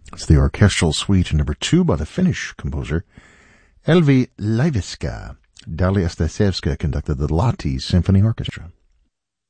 It's the orchestral suite number 2 by the Finnish composer Elvi Laiviska. Darlia Stasevska conducted the Lahti Symphony Orchestra.